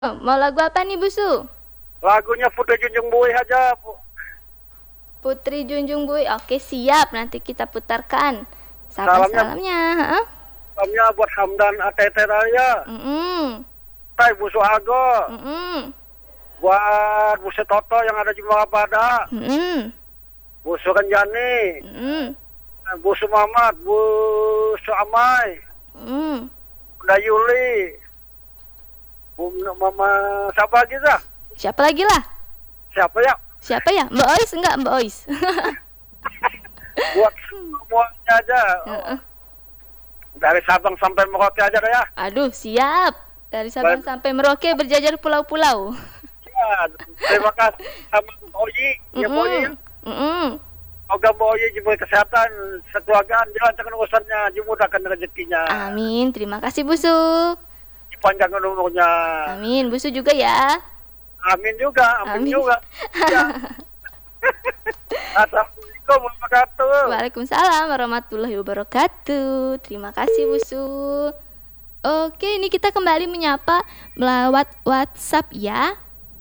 Oh, mau lagu apa nih, Busu? Lagunya Putri Junjung Bui aja. Putri Junjung Bui. Oke, siap. Nanti kita putarkan. Salamnya, Salam-salamnya. Heeh. salamnya buat Hamdan ATT Raya. Mm-mm. Tai Busu Ago. Mm-mm. Buat Busu Toto yang ada di Bada. Mm-mm. Busu Kenjani. Mm-mm. Busu Mamat. Busu Amai. Mm-mm. Bunda Yuli. Mama siapa lagi dah? Siapa lagi lah? Siapa ya? Siapa ya? Mbak Ois enggak, Mbak Ois? Buat semuanya aja. Heeh. Dari Sabang sampai Merauke aja dah ya. Aduh, siap. Dari Sabang sampai Merauke berjajar pulau-pulau. Ya, terima kasih sama Oyi. Ya Oyi. Mm-mm. Mm-mm. Semoga Mbak Oyi jemput kesehatan, sekeluargaan dilancarkan urusannya, dimudahkan rezekinya, Amin. Terima kasih, Busu. dipanjangkan umurnya. Amin. Busu juga ya. Amin juga, amin Amin. juga. Ya. Assalamualaikum warahmatullahi wabarakatuh. Waalaikumsalam warahmatullahi wabarakatuh. Terima kasih, Busu. Oke, ini kita kembali menyapa melewat WhatsApp ya.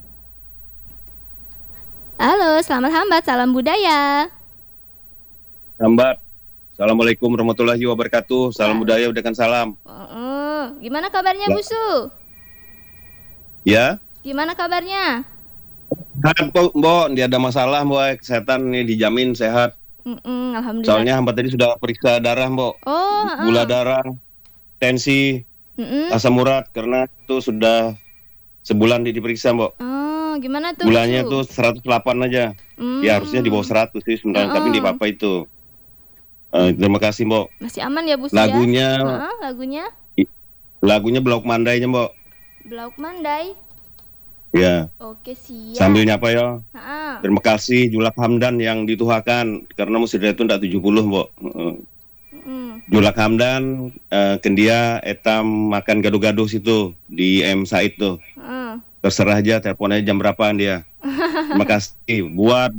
Halo, selamat hambat, salam budaya. Sambat. Assalamualaikum warahmatullahi wabarakatuh. Salam Ya. budaya udakan salam. Gimana kabarnya, Ya. Busu? Ya. Gimana kabarnya? Sehat kok, Mbok. Tidak ada masalah, Mbok. Kesehatan nih dijamin sehat. Alhamdulillah. Soalnya hamba tadi sudah periksa darah, Mbok. Oh, Gula darah, tensi, Mm-mm. asam urat karena itu sudah sebulan diperiksa, Mbok. Oh, gimana tuh, Gulanya Busu? tuh 108 aja. Ya harusnya di bawah 100 sih sebenarnya, tapi di Papa itu. Terima kasih, Mbok. Masih aman ya, Busu Lagunya ya? Lagunya lagunya Blok Mandainya, Mbok. Blauk Mandai. Ya. Oke, siap. Sambil nyapa ya. Ha-ha. Terima kasih Julak Hamdan yang dituhakan karena musim itu ndak 70, Mbok. Julak Hamdan kendia etam makan gaduh-gaduh situ di M Said tuh. Terserah aja teleponnya jam berapaan dia. Terima kasih buat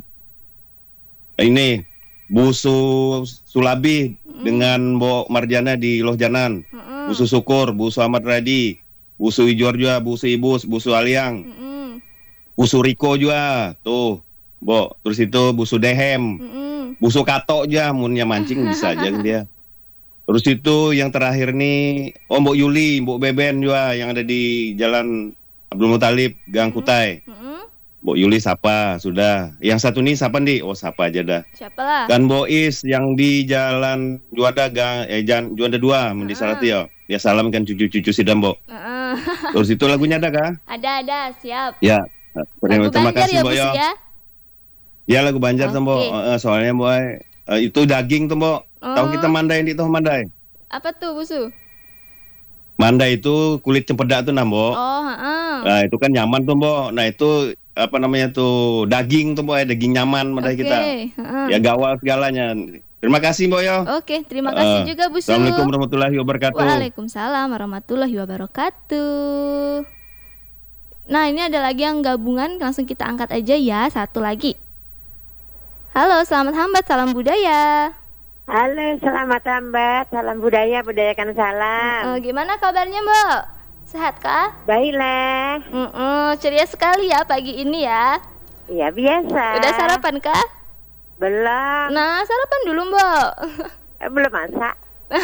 ini Busu Sulabi dengan Mbok Marjana di Loh Janan. Busu Syukur, Busu Ahmad Radi, Busu Ijor juga, Busu Ibus, Busu Aliang. Busu Riko juga, tuh, Mbok. Terus itu Busu Dehem, Busu Kato aja, munnya mancing bisa aja dia. Terus itu yang terakhir nih, Mbok Yuli, Mbok Beben juga yang ada di Jalan Abdul Muthalib, Gang Kutai. Mbok Yuli sapa, sudah. Yang satu nih sapa nih, oh sapa aja dah. Siapa lah? Dan Bois yang di Jalan Juanda Gang, Juanda 2, Mendi Salatio. Ya salam kan cucu-cucu sidam, Mbok. Terus itu lagunya ada kah? Ada, siap. Ya. Lagu Terima Banjar kasih, ya, Mbok Busu ya. ya? Ya lagu Banjar tuh, Mbok. Oke. Soalnya Mbok itu daging tuh, Mbok. Tahu kita mandai di tuh mandai. Apa tuh, Busu? Mandai itu kulit cempedak tuh, nah, Mbok. Oh, Nah, itu kan nyaman tuh, Mbok. Nah, itu apa namanya tuh daging tuh, Mbok, daging nyaman mandai kita. Ya gawal segalanya. Terima kasih, Mbok ya. Oke, terima kasih juga, Busu. Assalamualaikum warahmatullahi wabarakatuh. Waalaikumsalam warahmatullahi wabarakatuh. Nah, ini ada lagi yang gabungan, langsung kita angkat aja ya, satu lagi. Halo, selamat hambat, salam budaya. Halo, selamat hambat, salam budaya, budayakan salam. Gimana kabarnya, Mbak? Sehat kah? Baiklah. Ceria sekali ya pagi ini ya. Iya, biasa. Udah sarapan kah? Belum. Nah, sarapan dulu, Mbak. Belum masak.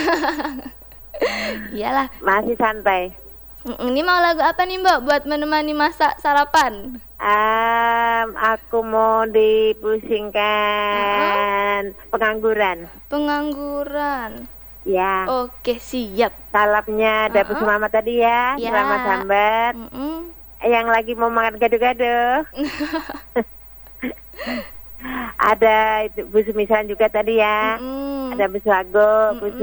Iyalah. Masih santai. Ini mau lagu apa nih, Mbak, buat menemani masak sarapan? Aku mau dipusingkan pengangguran. Pengangguran. Ya. Oke, siap. Salamnya ada Bu Mama tadi ya. Ya. Selamat hambat. Yang lagi mau makan gado-gado. Ada itu Bu Sumisan juga tadi ya. Ada Bu Suago, Bu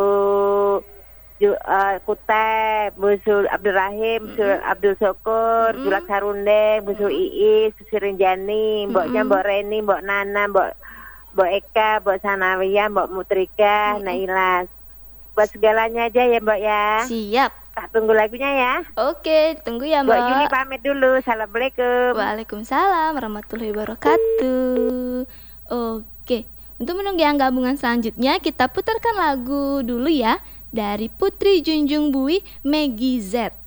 Kutai, Busu Abdul Rahim, Busu Abdul Syukur, Julak Sarundeng, Busu Iis, Busu Rinjani, Mboknya Mbok Reni, Mbok Nana, Mbok Eka, Mbok Sanawiyah, Mbok Mutrika, Nailas. Buat segalanya aja ya, Mbok ya. Siap. Tak tunggu lagunya ya. Oke, tunggu ya, Mbak. Mbok Yuli pamit dulu. Assalamualaikum. Waalaikumsalam warahmatullahi wabarakatuh. Oke, untuk menunggu yang gabungan selanjutnya kita putarkan lagu dulu ya dari Putri Junjung Bui, Meggy Z.